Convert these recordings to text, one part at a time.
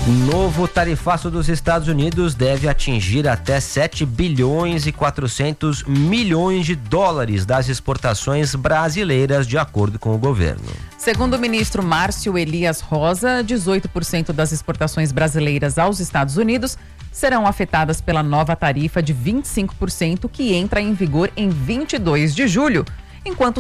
Novo tarifaço dos Estados Unidos deve atingir até 7 bilhões e 400 milhões de dólares das exportações brasileiras, de acordo com o governo. Segundo o ministro Márcio Elias Rosa, 18% das exportações brasileiras aos Estados Unidos serão afetadas pela nova tarifa de 25% que entra em vigor em 22 de julho, enquanto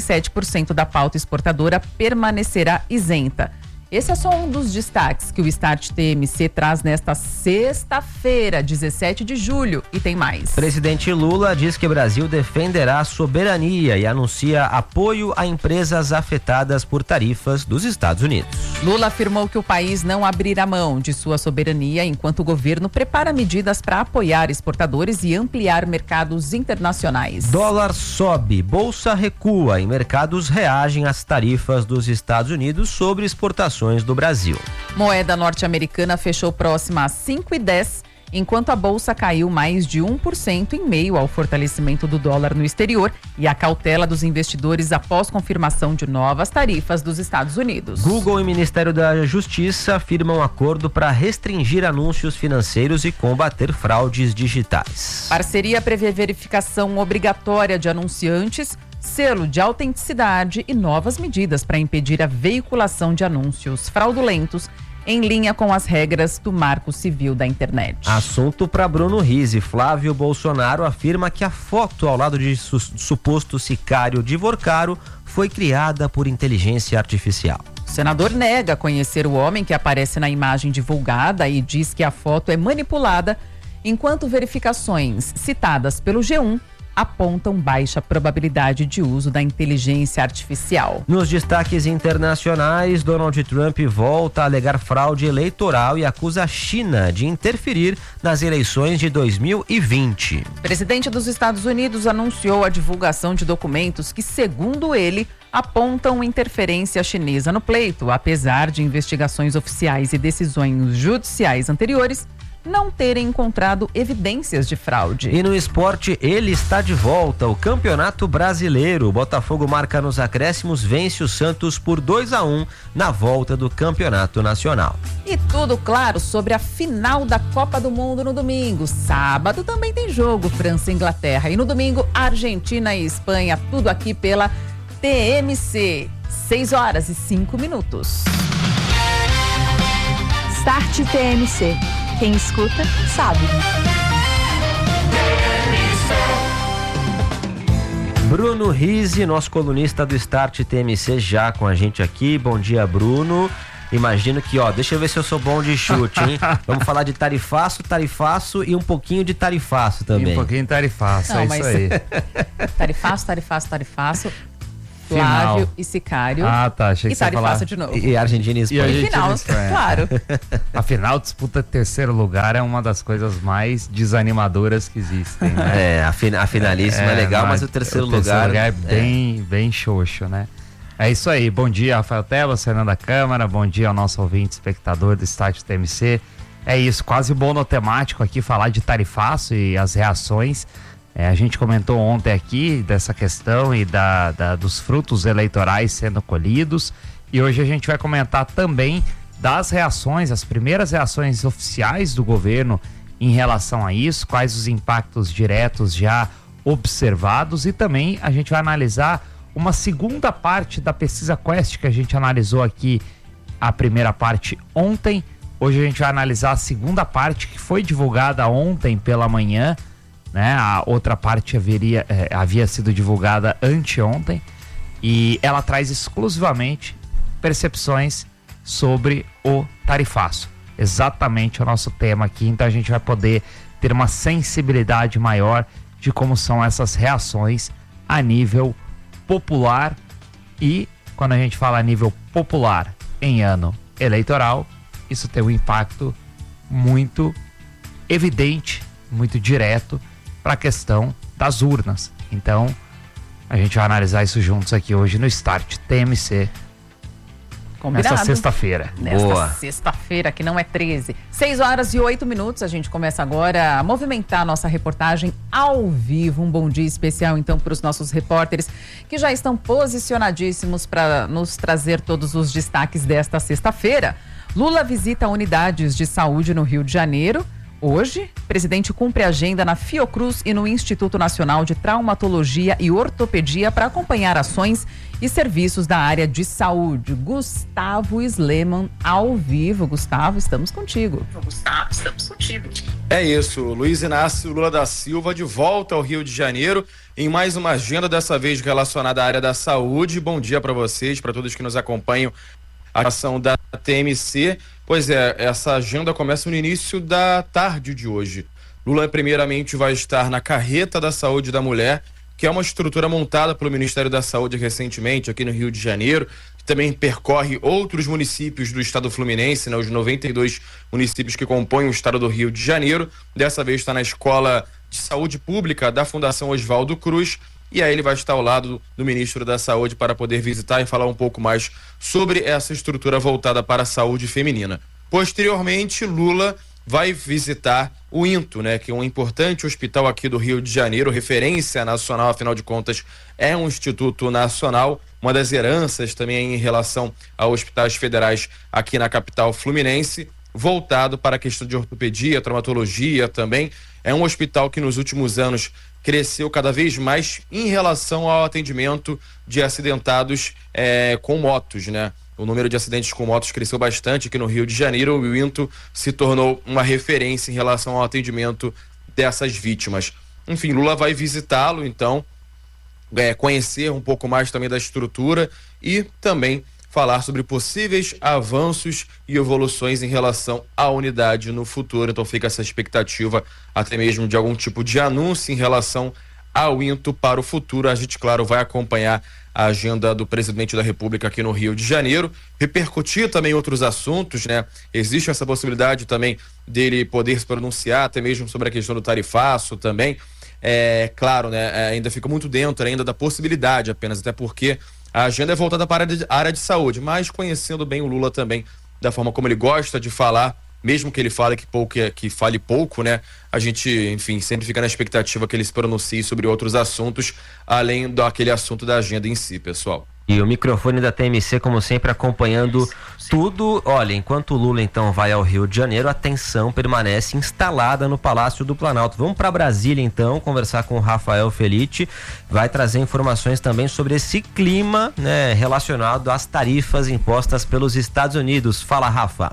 57% da pauta exportadora permanecerá isenta. Esse é só um dos destaques que o Start TMC traz nesta sexta-feira, 17 de julho, e tem mais. Presidente Lula diz que o Brasil defenderá a soberania e anuncia apoio a empresas afetadas por tarifas dos Estados Unidos. Lula afirmou que o país não abrirá mão de sua soberania enquanto o governo prepara medidas para apoiar exportadores e ampliar mercados internacionais. Dólar sobe, bolsa recua e mercados reagem às tarifas dos Estados Unidos sobre exportações do Brasil. Moeda norte-americana fechou próxima a 5,10, enquanto a bolsa caiu mais de 1% em meio ao fortalecimento do dólar no exterior e a cautela dos investidores após confirmação de novas tarifas dos Estados Unidos. Google e Ministério da Justiça firmam acordo para restringir anúncios financeiros e combater fraudes digitais. Parceria prevê verificação obrigatória de anunciantes, selo de autenticidade e novas medidas para impedir a veiculação de anúncios fraudulentos em linha com as regras do Marco Civil da Internet. Assunto para Bruno Rizzi. Flávio Bolsonaro afirma que a foto ao lado de suposto sicário de Vorcaro foi criada por inteligência artificial. O senador nega conhecer o homem que aparece na imagem divulgada e diz que a foto é manipulada, enquanto verificações citadas pelo G1 apontam baixa probabilidade de uso da inteligência artificial. Nos destaques internacionais, Donald Trump volta a alegar fraude eleitoral e acusa a China de interferir nas eleições de 2020. O presidente dos Estados Unidos anunciou a divulgação de documentos que, segundo ele, apontam interferência chinesa no pleito, apesar de investigações oficiais e decisões judiciais anteriores não terem encontrado evidências de fraude. E no esporte, ele está de volta. O Campeonato Brasileiro. O Botafogo marca nos acréscimos, vence o Santos por 2-1 na volta do Campeonato Nacional. E tudo claro sobre a final da Copa do Mundo no domingo. Sábado também tem jogo, França e Inglaterra. E no domingo, Argentina e Espanha. Tudo aqui pela TMC. 6h05. Start TMC. Quem escuta, sabe. Bruno Rizzi, nosso colunista do Start TMC, já com a gente aqui. Bom dia, Bruno. Imagino que, deixa eu ver se eu sou bom de chute, hein? Vamos falar de tarifaço e um pouquinho de tarifaço também. E um pouquinho de tarifaço, não, é isso aí. Tarifaço. Flávio e Sicário. Ah, tá. Achei que você ia falar. De novo. E Argentina e Espanha. E final, claro. A final disputa terceiro lugar é uma das coisas mais desanimadoras que existem, né? A finalíssima é legal, mas o terceiro lugar é bem xoxo, né? É isso aí. Bom dia, Rafael Tebas, Fernanda Câmara. Bom dia ao nosso ouvinte, espectador do Start TMC. É isso, quase monotemático aqui, falar de tarifaço e as reações. A gente comentou ontem aqui dessa questão e dos frutos eleitorais sendo colhidos, e hoje a gente vai comentar também das reações, as primeiras reações oficiais do governo em relação a isso, quais os impactos diretos já observados, e também a gente vai analisar uma segunda parte da pesquisa Quest que a gente analisou aqui, a primeira parte ontem. Hoje a gente vai analisar a segunda parte que foi divulgada ontem pela manhã, né? A outra parte havia sido divulgada anteontem, e ela traz exclusivamente percepções sobre o tarifaço. Exatamente o nosso tema aqui, então a gente vai poder ter uma sensibilidade maior de como são essas reações a nível popular. E quando a gente fala a nível popular em ano eleitoral, isso tem um impacto muito evidente, muito direto para a questão das urnas. Então, a gente vai analisar isso juntos aqui hoje no Start TMC. Combinado. Nesta sexta-feira. Nesta sexta-feira, que não é 13. 6h08, a gente começa agora a movimentar a nossa reportagem ao vivo. Um bom dia especial, então, para os nossos repórteres que já estão posicionadíssimos para nos trazer todos os destaques desta sexta-feira. Lula visita unidades de saúde no Rio de Janeiro. Hoje, o presidente cumpre agenda na Fiocruz e no Instituto Nacional de Traumatologia e Ortopedia para acompanhar ações e serviços da área de saúde. Gustavo Sleman, ao vivo. Gustavo, estamos contigo. É isso, Luiz Inácio Lula da Silva de volta ao Rio de Janeiro em mais uma agenda, dessa vez relacionada à área da saúde. Bom dia para vocês, para todos que nos acompanham. A ação da TMC, pois é, essa agenda começa no início da tarde de hoje. Lula primeiramente vai estar na Carreta da Saúde da Mulher, que é uma estrutura montada pelo Ministério da Saúde recentemente aqui no Rio de Janeiro, que também percorre outros municípios do estado fluminense, né, os 92 municípios que compõem o estado do Rio de Janeiro. Dessa vez está na Escola de Saúde Pública da Fundação Oswaldo Cruz. E aí ele vai estar ao lado do ministro da Saúde para poder visitar e falar um pouco mais sobre essa estrutura voltada para a saúde feminina. Posteriormente, Lula vai visitar o INTO, né, que é um importante hospital aqui do Rio de Janeiro, referência nacional, afinal de contas, é um instituto nacional, uma das heranças também em relação a hospitais federais aqui na capital fluminense, voltado para a questão de ortopedia, traumatologia também. É um hospital que nos últimos anos cresceu cada vez mais em relação ao atendimento de acidentados com motos, né? O número de acidentes com motos cresceu bastante aqui no Rio de Janeiro e o INTO se tornou uma referência em relação ao atendimento dessas vítimas. Enfim, Lula vai visitá-lo, então, conhecer um pouco mais também da estrutura e também falar sobre possíveis avanços e evoluções em relação à unidade no futuro. Então fica essa expectativa até mesmo de algum tipo de anúncio em relação ao INTO para o futuro. A gente, claro, vai acompanhar a agenda do presidente da República aqui no Rio de Janeiro, repercutir também outros assuntos, né? Existe essa possibilidade também dele poder se pronunciar até mesmo sobre a questão do tarifaço também. Claro, né? Ainda fica muito dentro ainda da possibilidade apenas, até porque a agenda é voltada para a área de saúde, mas conhecendo bem o Lula também, da forma como ele gosta de falar, mesmo que ele fale que fale pouco, né? A gente, enfim, sempre fica na expectativa que ele se pronuncie sobre outros assuntos, além daquele assunto da agenda em si, pessoal. E o microfone da TMC, como sempre, acompanhando tudo. Olha, enquanto o Lula então vai ao Rio de Janeiro, a tensão permanece instalada no Palácio do Planalto. Vamos para Brasília então, conversar com o Rafael Felitti. Vai trazer informações também sobre esse clima, né, relacionado às tarifas impostas pelos Estados Unidos. Fala, Rafa.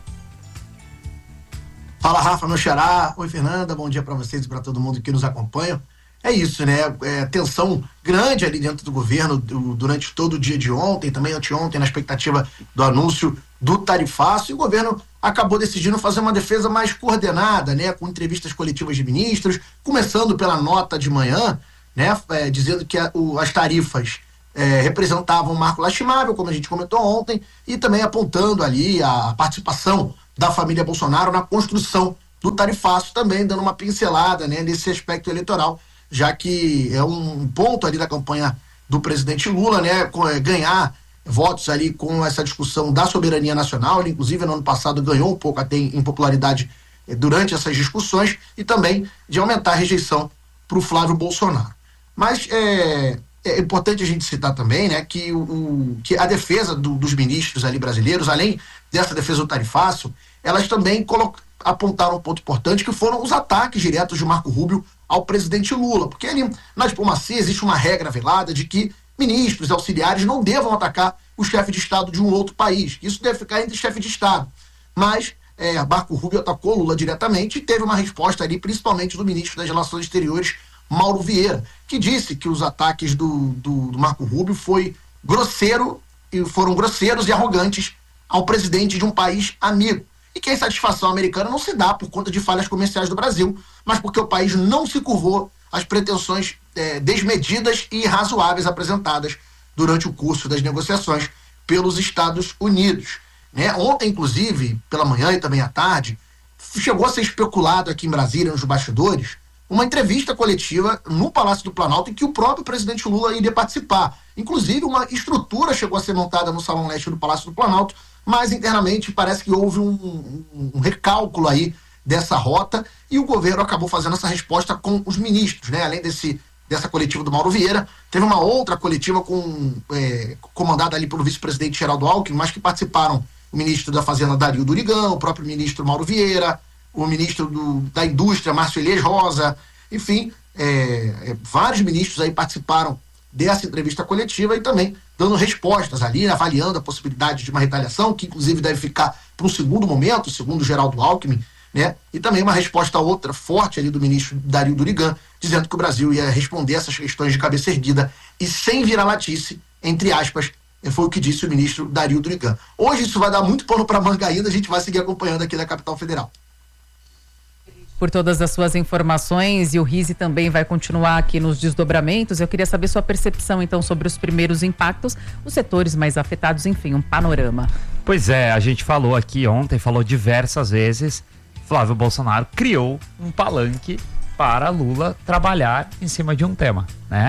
Fala, Rafa, meu xará. Oi, Fernanda, bom dia para vocês e para todo mundo que nos acompanha. É isso, né? Tensão grande ali dentro do governo durante todo o dia de ontem, também anteontem, na expectativa do anúncio do tarifaço, e o governo acabou decidindo fazer uma defesa mais coordenada, né? Com entrevistas coletivas de ministros, começando pela nota de manhã, né? Dizendo que as tarifas representavam um marco lastimável, como a gente comentou ontem, e também apontando ali a participação da família Bolsonaro na construção do tarifaço, também dando uma pincelada, né, nesse aspecto eleitoral, já que é um ponto ali da campanha do presidente Lula, né, ganhar votos ali com essa discussão da soberania nacional. Ele, inclusive, no ano passado ganhou um pouco até em popularidade durante essas discussões, e também de aumentar a rejeição para o Flávio Bolsonaro. Mas é importante a gente citar também, né, que a defesa dos ministros ali brasileiros, além dessa defesa do tarifaço, elas também apontaram um ponto importante, que foram os ataques diretos de Marco Rubio ao presidente Lula, porque ali na diplomacia existe uma regra velada de que ministros, auxiliares não devam atacar o chefe de Estado de um outro país. Isso deve ficar entre chefe de Estado. Mas Marco Rubio atacou Lula diretamente e teve uma resposta ali, principalmente do ministro das Relações Exteriores, Mauro Vieira, que disse que os ataques do Marco Rubio foram grosseiros e arrogantes ao presidente de um país amigo. E que a insatisfação americana não se dá por conta de falhas comerciais do Brasil, mas porque o país não se curvou às pretensões desmedidas e irrazoáveis apresentadas durante o curso das negociações pelos Estados Unidos. Né? Ontem, inclusive, pela manhã e também à tarde, chegou a ser especulado aqui em Brasília, nos bastidores, uma entrevista coletiva no Palácio do Planalto em que o próprio presidente Lula iria participar. Inclusive, uma estrutura chegou a ser montada no Salão Leste do Palácio do Planalto, mas internamente parece que houve um recálculo aí dessa rota, e o governo acabou fazendo essa resposta com os ministros, né? Além dessa coletiva do Mauro Vieira, teve uma outra coletiva comandada ali pelo vice-presidente Geraldo Alckmin, mas que participaram o ministro da Fazenda, Dario Durigão, o próprio ministro Mauro Vieira, o ministro da Indústria, Márcio Elias Rosa, enfim, vários ministros aí participaram dessa entrevista coletiva e também dando respostas ali, avaliando a possibilidade de uma retaliação, que inclusive deve ficar para um segundo momento, segundo o Geraldo Alckmin, né? E também uma resposta outra forte ali do ministro Dario Durigão, dizendo que o Brasil ia responder essas questões de cabeça erguida e sem viralatice, entre aspas, foi o que disse o ministro Dario Durigão. Hoje isso vai dar muito pano para manga ainda, a gente vai seguir acompanhando aqui da Capital Federal. Por todas as suas informações, e o Rizzi também vai continuar aqui nos desdobramentos. Eu queria saber sua percepção, então, sobre os primeiros impactos, os setores mais afetados, enfim, um panorama. Pois é, a gente falou aqui ontem, falou diversas vezes, Flávio Bolsonaro criou um palanque para Lula trabalhar em cima de um tema, né?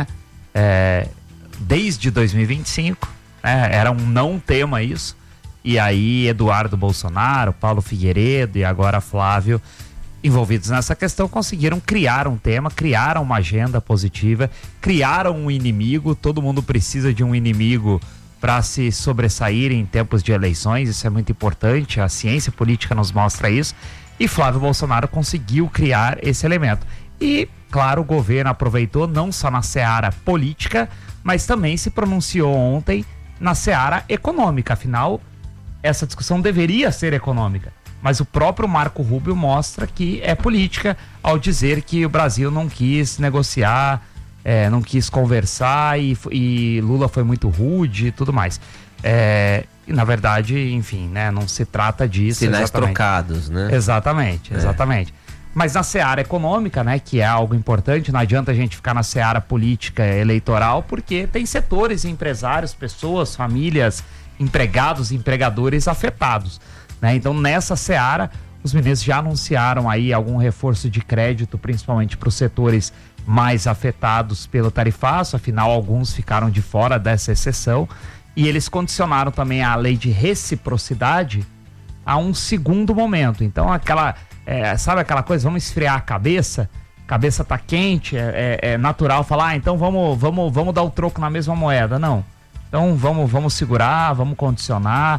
Desde 2025, né? Era um não tema isso, e aí Eduardo Bolsonaro, Paulo Figueiredo e agora Flávio, envolvidos nessa questão, conseguiram criar um tema, criaram uma agenda positiva, criaram um inimigo. Todo mundo precisa de um inimigo para se sobressair em tempos de eleições, isso é muito importante, a ciência política nos mostra isso, e Flávio Bolsonaro conseguiu criar esse elemento. E, claro, o governo aproveitou não só na seara política, mas também se pronunciou ontem na seara econômica. Afinal, essa discussão deveria ser econômica. Mas o próprio Marco Rubio mostra que é política ao dizer que o Brasil não quis negociar, não quis conversar e Lula foi muito rude e tudo mais. E na verdade, enfim, né, não se trata disso. Sinais exatamente. Trocados, né? Exatamente. Mas na seara econômica, né, que é algo importante, não adianta a gente ficar na seara política eleitoral, porque tem setores, empresários, pessoas, famílias, empregados, empregadores afetados. Né? Então, nessa seara, os ministros já anunciaram aí algum reforço de crédito, principalmente para os setores mais afetados pelo tarifaço, afinal, alguns ficaram de fora dessa exceção, e eles condicionaram também a lei de reciprocidade a um segundo momento. Então, sabe aquela coisa, vamos esfriar a cabeça tá quente, é natural falar, então vamos dar o troco na mesma moeda. Não, então vamos segurar, vamos condicionar.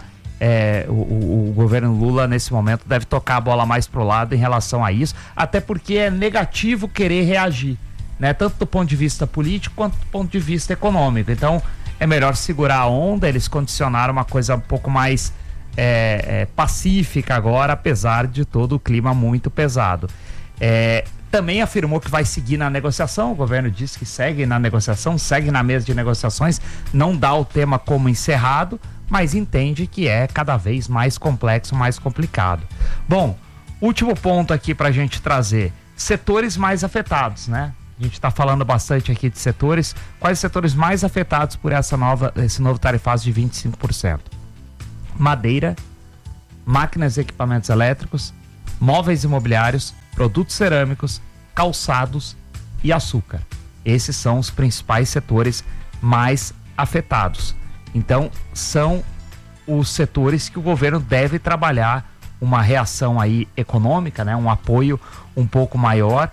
O governo Lula nesse momento deve tocar a bola mais pro lado em relação a isso, até porque é negativo querer reagir, né? Tanto do ponto de vista político quanto do ponto de vista econômico. Então é melhor segurar a onda. Eles condicionaram uma coisa um pouco mais pacífica agora, apesar de todo o clima muito pesado. Também afirmou que vai seguir na negociação. O governo disse que segue na negociação, segue na mesa de negociações, não dá o tema como encerrado, mas entende que é cada vez mais complexo, mais complicado. Bom, último ponto aqui pra gente trazer, setores mais afetados, né? A gente tá falando bastante aqui de setores. Quais setores mais afetados por esse novo tarifaço de 25%? Madeira, máquinas e equipamentos elétricos, móveis imobiliários, produtos cerâmicos, calçados e açúcar. Esses são os principais setores mais afetados. Então, são os setores que o governo deve trabalhar uma reação aí econômica, né? Um apoio um pouco maior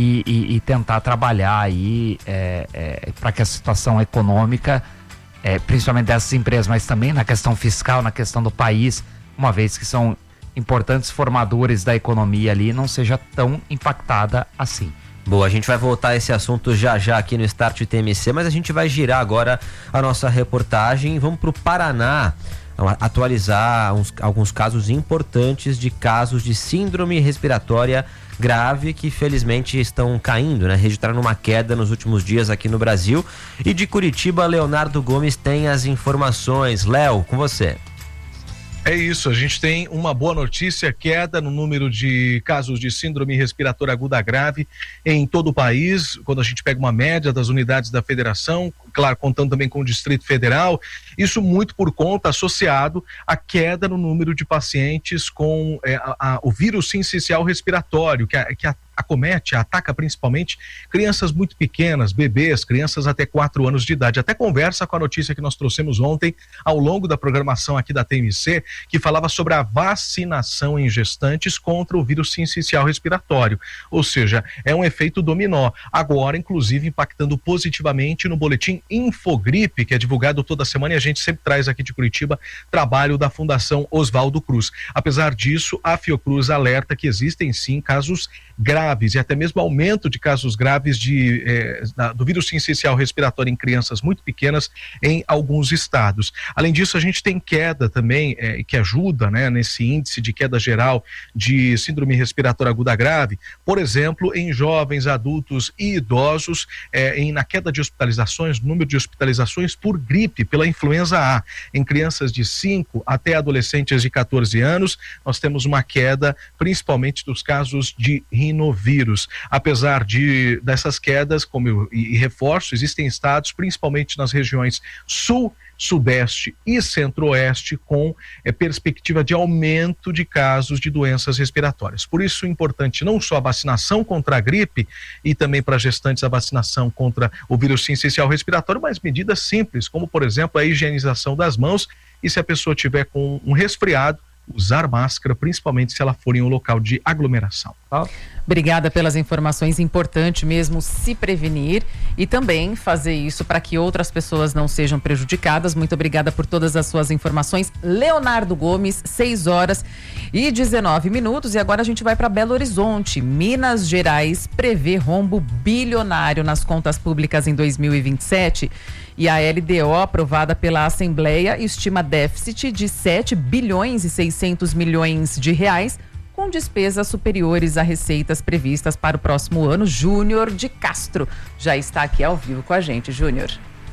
e tentar trabalhar aí para que a situação econômica, principalmente dessas empresas, mas também na questão fiscal, na questão do país, uma vez que são importantes formadores da economia ali, não seja tão impactada assim. Boa, a gente vai voltar a esse assunto já aqui no Start TMC, mas a gente vai girar agora a nossa reportagem. Vamos para o Paraná atualizar alguns casos importantes de casos de síndrome respiratória grave que felizmente estão caindo, né? Registraram uma queda nos últimos dias aqui no Brasil. E de Curitiba, Leonardo Gomes tem as informações. Léo, com você. É isso, a gente tem uma boa notícia, queda no número de casos de síndrome respiratória aguda grave em todo o país, quando a gente pega uma média das unidades da federação, claro, contando também com o Distrito Federal, isso muito por conta, associado à queda no número de pacientes com o vírus sincicial respiratório, que acomete, ataca principalmente crianças muito pequenas, bebês, crianças até 4 anos de idade. Até conversa com a notícia que nós trouxemos ontem ao longo da programação aqui da TMC, que falava sobre a vacinação em gestantes contra o vírus sincicial respiratório. Ou seja, é um efeito dominó. Agora, inclusive, impactando positivamente no boletim Infogripe, que é divulgado toda semana e a gente sempre traz aqui de Curitiba trabalho da Fundação Oswaldo Cruz. Apesar disso, a Fiocruz alerta que existem sim casos graves e até mesmo aumento de casos graves do vírus sincicial respiratório em crianças muito pequenas em alguns estados. Além disso, a gente tem queda também, que ajuda, né, nesse índice de queda geral de síndrome respiratória aguda grave, por exemplo, em jovens, adultos e idosos, na queda de hospitalizações, número de hospitalizações por gripe, pela influenza A. Em crianças de 5 até adolescentes de 14 anos, nós temos uma queda, principalmente dos casos de rinovírus. Apesar dessas quedas, e reforço, existem estados, principalmente nas regiões sul, sudeste e centro-oeste, com perspectiva de aumento de casos de doenças respiratórias. Por isso é importante não só a vacinação contra a gripe e também para gestantes a vacinação contra o vírus sincicial respiratório, mas medidas simples, como por exemplo a higienização das mãos, e se a pessoa tiver com um resfriado, usar máscara, principalmente se ela for em um local de aglomeração. Obrigada pelas informações, importante mesmo se prevenir e também fazer isso para que outras pessoas não sejam prejudicadas. Muito obrigada por todas as suas informações. Leonardo Gomes, 6h19. E agora a gente vai para Belo Horizonte. Minas Gerais prevê rombo bilionário nas contas públicas em 2027. E a LDO, aprovada pela Assembleia, estima déficit de 7 bilhões e 600 milhões de reais, com despesas superiores a receitas previstas para o próximo ano. Júnior de Castro já está aqui ao vivo com a gente. Júnior.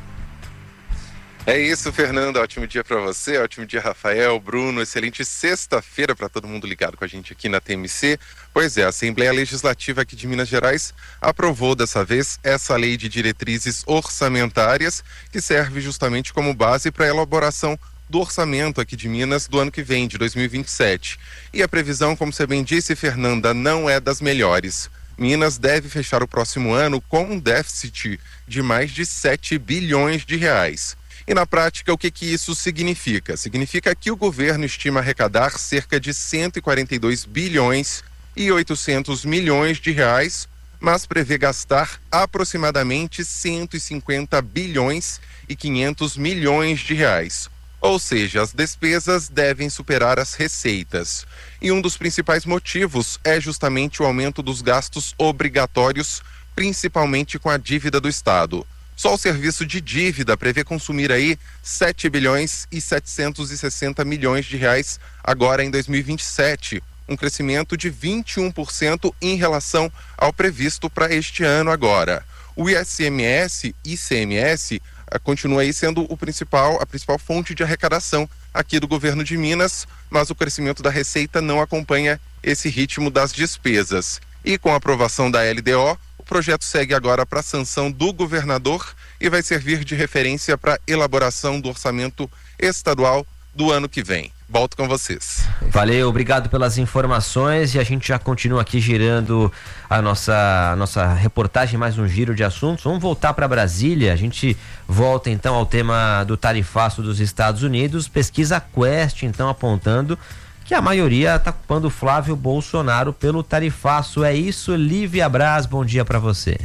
É isso, Fernanda. Ótimo dia para você, ótimo dia, Rafael, Bruno. Excelente sexta-feira para todo mundo ligado com a gente aqui na TMC. Pois é, a Assembleia Legislativa aqui de Minas Gerais aprovou dessa vez essa lei de diretrizes orçamentárias, que serve justamente como base para a elaboração do orçamento aqui de Minas do ano que vem, de 2027. E a previsão, como você bem disse, Fernanda, não é das melhores. Minas deve fechar o próximo ano com um déficit de mais de 7 bilhões de reais. E na prática, o que isso significa? Significa que o governo estima arrecadar cerca de 142 bilhões e 800 milhões de reais, mas prevê gastar aproximadamente 150 bilhões e 500 milhões de reais. Ou seja, as despesas devem superar as receitas. E um dos principais motivos é justamente o aumento dos gastos obrigatórios, principalmente com a dívida do Estado. Só o serviço de dívida prevê consumir aí 7 bilhões e 760 milhões de reais agora em 2027, um crescimento de 21% em relação ao previsto para este ano agora. O ICMS continua aí sendo a principal fonte de arrecadação aqui do governo de Minas, mas o crescimento da receita não acompanha esse ritmo das despesas. E com a aprovação da LDO, o projeto segue agora para a sanção do governador e vai servir de referência para a elaboração do orçamento estadual do ano que vem. Volto com vocês. Valeu, obrigado pelas informações, e a gente já continua aqui girando a nossa reportagem, mais um giro de assuntos. Vamos voltar para Brasília. A gente volta então ao tema do tarifaço dos Estados Unidos. Pesquisa Quest então apontando que a maioria está culpando Flávio Bolsonaro pelo tarifaço. É isso, Lívia Braz, bom dia para você.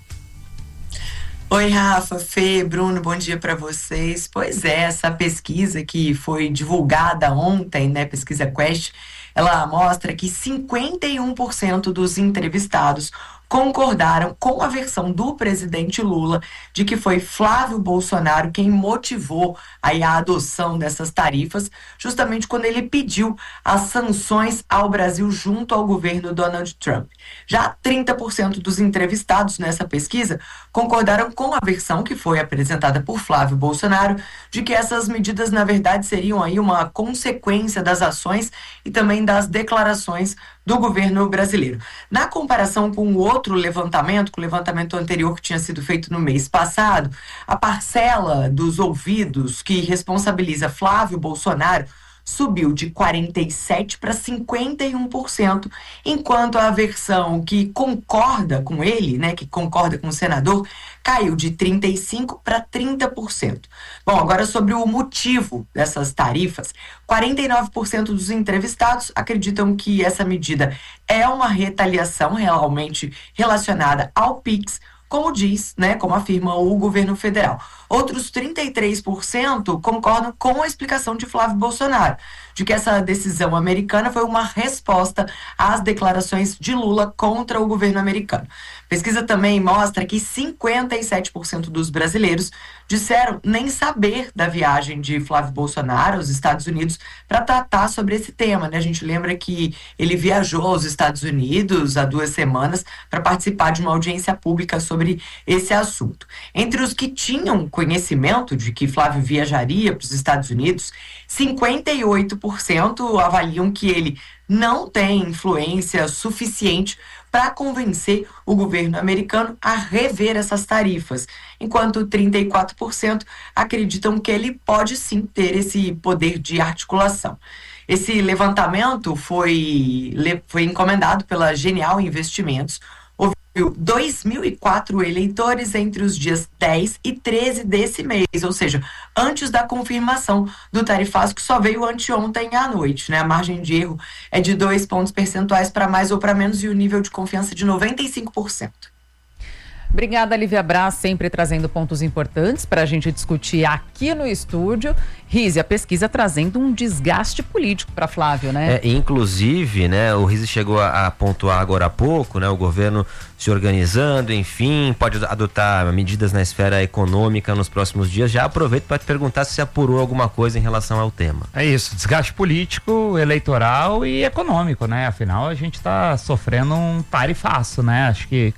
Oi, Rafa, Fê, Bruno, bom dia para vocês. Pois é, essa pesquisa que foi divulgada ontem, né, pesquisa Quest, ela mostra que 51% dos entrevistados concordaram com a versão do presidente Lula de que foi Flávio Bolsonaro quem motivou aí a adoção dessas tarifas, justamente quando ele pediu as sanções ao Brasil junto ao governo Donald Trump. Já 30% dos entrevistados nessa pesquisa concordaram com a versão que foi apresentada por Flávio Bolsonaro de que essas medidas, na verdade, seriam aí uma consequência das ações e também das declarações do governo brasileiro. Na comparação com o outro levantamento, com o levantamento anterior que tinha sido feito no mês passado, a parcela dos ouvidos que responsabiliza Flávio Bolsonaro subiu de 47% para 51%, enquanto a versão que concorda com ele, né, que concorda com o senador, caiu de 35% para 30%. Bom, agora sobre o motivo dessas tarifas, 49% dos entrevistados acreditam que essa medida é uma retaliação realmente relacionada ao PIX, como diz, né, como afirma o governo federal. Outros 33% concordam com a explicação de Flávio Bolsonaro, de que essa decisão americana foi uma resposta às declarações de Lula contra o governo americano. Pesquisa também mostra que 57% dos brasileiros disseram nem saber da viagem de Flávio Bolsonaro aos Estados Unidos para tratar sobre esse tema, né? A gente lembra que ele viajou aos Estados Unidos há 2 semanas para participar de uma audiência pública sobre esse assunto. Entre os que tinham conhecimento de que Flávio viajaria para os Estados Unidos, 58% avaliam que ele não tem influência suficiente para convencer o governo americano a rever essas tarifas, enquanto 34% acreditam que ele pode sim ter esse poder de articulação. Esse levantamento foi encomendado pela Genial Investimentos. Houve 2.004 eleitores entre os dias 10 e 13 desse mês, ou seja, antes da confirmação do tarifaço, que só veio anteontem à noite, né? A margem de erro é de 2 pontos percentuais para mais ou para menos e o nível de confiança de 95%. Obrigada, Lívia Braz, sempre trazendo pontos importantes para a gente discutir aqui no estúdio. Rize, a pesquisa trazendo um desgaste político para Flávio, né? Inclusive, né, o Rize chegou a pontuar agora há pouco, né, o governo se organizando, enfim, pode adotar medidas na esfera econômica nos próximos dias. Já aproveito para te perguntar se apurou alguma coisa em relação ao tema. É isso, desgaste político, eleitoral e econômico, né? Afinal, a gente está sofrendo um tarifaço, né? Acho que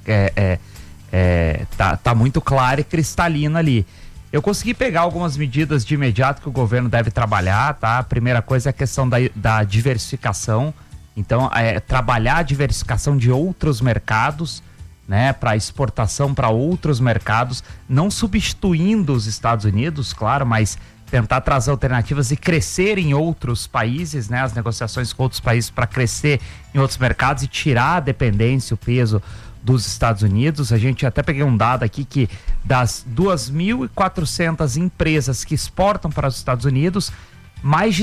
tá muito claro e cristalino ali. Eu consegui pegar algumas medidas de imediato que o governo deve trabalhar, tá? A primeira coisa é a questão da diversificação. Então, trabalhar a diversificação de outros mercados, né? Para exportação para outros mercados, não substituindo os Estados Unidos, claro, mas tentar trazer alternativas e crescer em outros países, né? As negociações com outros países para crescer em outros mercados e tirar a dependência, o peso dos Estados Unidos. A gente até peguei um dado aqui que das 2.400 empresas que exportam para os Estados Unidos, mais de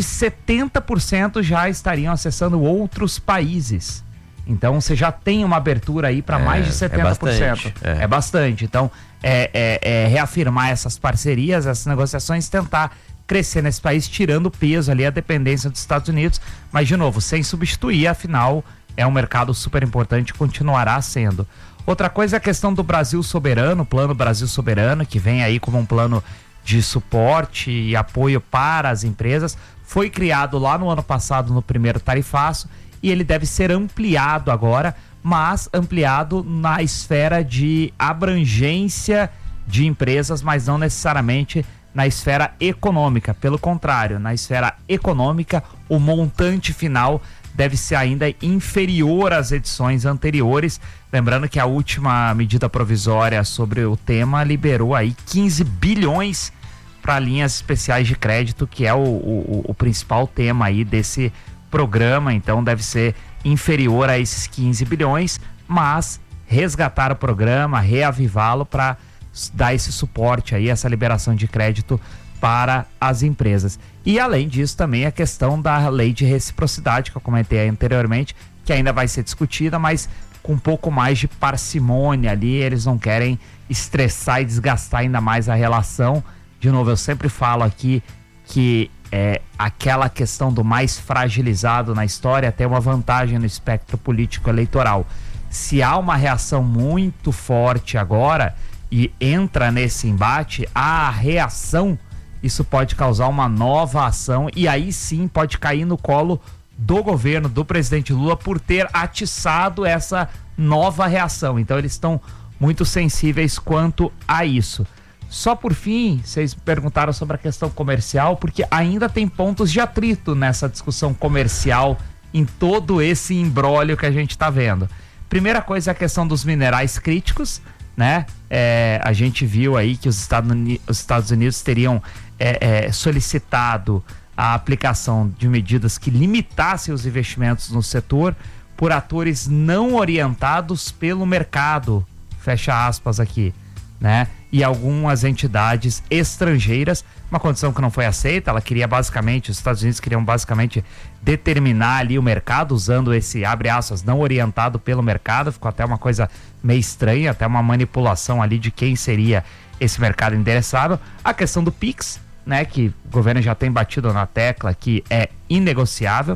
70% já estariam acessando outros países. Então você já tem uma abertura aí para mais de 70%. É bastante. Então reafirmar essas parcerias, essas negociações, tentar crescer nesse país, tirando o peso ali, a dependência dos Estados Unidos, mas de novo, sem substituir, afinal é um mercado super importante e continuará sendo. Outra coisa é a questão do Brasil Soberano, o Plano Brasil Soberano, que vem aí como um plano de suporte e apoio para as empresas. Foi criado lá no ano passado, no primeiro tarifaço, e ele deve ser ampliado agora, mas ampliado na esfera de abrangência de empresas, mas não necessariamente na esfera econômica. Pelo contrário, na esfera econômica, o montante final deve ser ainda inferior às edições anteriores. Lembrando que a última medida provisória sobre o tema liberou aí 15 bilhões para linhas especiais de crédito, que é o principal tema aí desse programa. Então deve ser inferior a esses 15 bilhões, mas resgatar o programa, reavivá-lo para dar esse suporte aí, essa liberação de crédito para as empresas. E além disso também a questão da lei de reciprocidade, que eu comentei anteriormente, que ainda vai ser discutida, mas com um pouco mais de parcimônia ali. Eles não querem estressar e desgastar ainda mais a relação. De novo, eu sempre falo aqui que aquela questão do mais fragilizado na história tem uma vantagem no espectro político eleitoral. Se há uma reação muito forte agora e entra nesse embate, a reação, isso pode causar uma nova ação e aí sim pode cair no colo do governo, do presidente Lula, por ter atiçado essa nova reação. Então eles estão muito sensíveis quanto a isso. Só por fim, vocês perguntaram sobre a questão comercial, porque ainda tem pontos de atrito nessa discussão comercial, em todo esse imbróglio que a gente está vendo. Primeira coisa é a questão dos minerais críticos, né? A gente viu aí que os Estados Unidos teriam solicitado a aplicação de medidas que limitassem os investimentos no setor por atores não orientados pelo mercado, fecha aspas aqui, né? e algumas entidades estrangeiras, uma condição que não foi aceita. Ela queria basicamente, os Estados Unidos queriam basicamente determinar ali o mercado, usando esse, abre aspas, não orientado pelo mercado. Ficou até uma coisa meio estranha, até uma manipulação ali de quem seria esse mercado endereçável. A questão do PIX, né, que o governo já tem batido na tecla que é inegociável,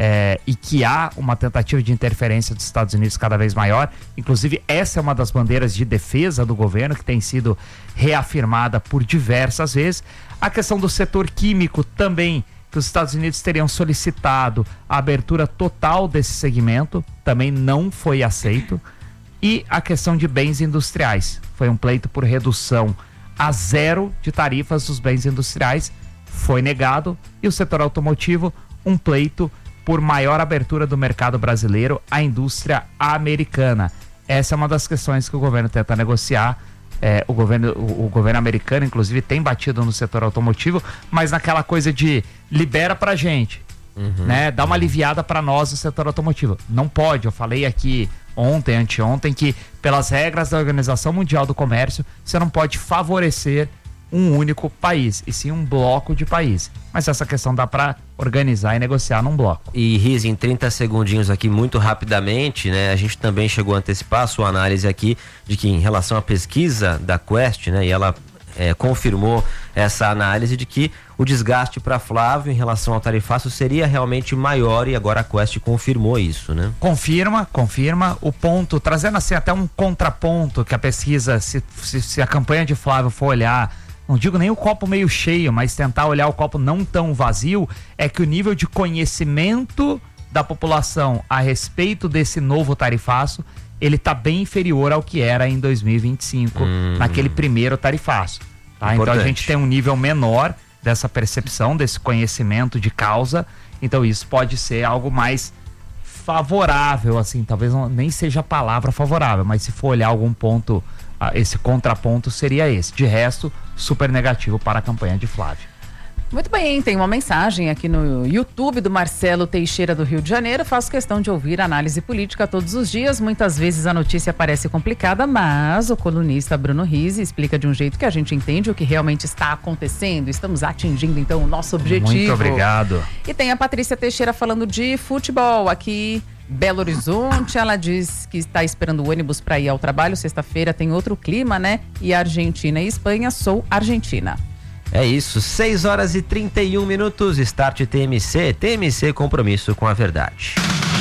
e que há uma tentativa de interferência dos Estados Unidos cada vez maior. Inclusive, essa é uma das bandeiras de defesa do governo que tem sido reafirmada por diversas vezes. A questão do setor químico também, que os Estados Unidos teriam solicitado a abertura total desse segmento, também não foi aceito. E a questão de bens industriais, foi um pleito por redução a 0 de tarifas dos bens industriais, foi negado. E o setor automotivo, um pleito por maior abertura do mercado brasileiro à indústria americana. Essa é uma das questões que o governo tenta negociar. O governo americano, inclusive, tem batido no setor automotivo, mas naquela coisa de libera pra gente, né? Dá uma aliviada pra nós no setor automotivo. Não pode, eu falei aqui ontem, anteontem, que pelas regras da Organização Mundial do Comércio, você não pode favorecer um único país, e sim um bloco de países. Mas essa questão dá para organizar e negociar num bloco. E Riz, em 30 segundinhos aqui, muito rapidamente, né? A gente também chegou a antecipar a sua análise aqui de que em relação à pesquisa da Quest, né? E ela confirmou essa análise de que o desgaste para Flávio em relação ao tarifaço seria realmente maior, e agora a Quest confirmou isso, né? Confirma o ponto, trazendo assim até um contraponto que a pesquisa, se a campanha de Flávio for olhar, não digo nem o copo meio cheio, mas tentar olhar o copo não tão vazio, é que o nível de conhecimento da população a respeito desse novo tarifaço, ele está bem inferior ao que era em 2025, naquele primeiro tarifaço. Tá? Então a gente tem um nível menor dessa percepção, desse conhecimento de causa. Então isso pode ser algo mais favorável, assim, talvez nem seja a palavra favorável, mas se for olhar algum ponto, esse contraponto seria esse. De resto, super negativo para a campanha de Flávio. Muito bem, tem uma mensagem aqui no YouTube do Marcelo Teixeira, do Rio de Janeiro. Faço questão de ouvir análise política todos os dias. Muitas vezes a notícia parece complicada, mas o colunista Bruno Rizzi explica de um jeito que a gente entende o que realmente está acontecendo. Estamos atingindo, então, o nosso objetivo. Muito obrigado. E tem a Patrícia Teixeira falando de futebol aqui. Belo Horizonte, ela diz que está esperando o ônibus para ir ao trabalho. Sexta-feira tem outro clima, né? E Argentina e Espanha, sou argentina. É isso, 6h31, Start TMC, compromisso com a verdade.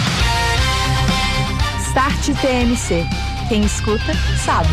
Start TMC, quem escuta sabe.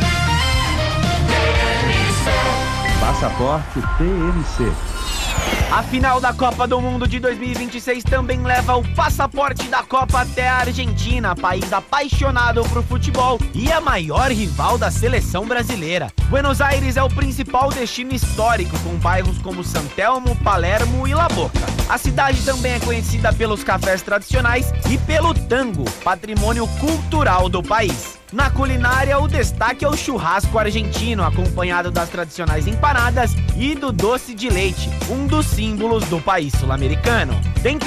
Passaporte TMC. A final da Copa do Mundo de 2026 também leva o passaporte da Copa até a Argentina, país apaixonado por futebol e a maior rival da seleção brasileira. Buenos Aires é o principal destino histórico, com bairros como San Telmo, Palermo e La Boca. A cidade também é conhecida pelos cafés tradicionais e pelo tango, patrimônio cultural do país. Na culinária, o destaque é o churrasco argentino, acompanhado das tradicionais empanadas e do doce de leite, um dos símbolos do país sul-americano. Dentro